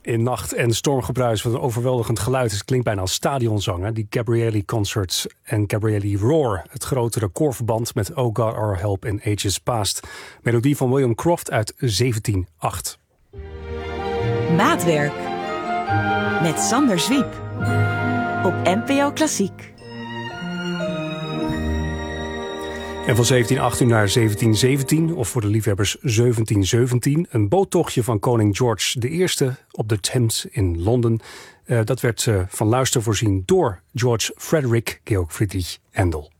In nacht- en stormgebruis van een overweldigend geluid. Het klinkt bijna als stadionzang. Die Gabrielli Concerts en Gabrielli Roar. Het grote recordverband met Oh God Our Help in Ages Past. Melodie van William Croft uit 1708. Maatwerk. Met Sander Zwiep. Op NPO Klassiek. En van 1718 naar 1717, of voor de liefhebbers 1717... een boottochtje van koning George I op de Thames in Londen. Dat werd van luister voorzien door George Frederick Georg Friedrich Handel.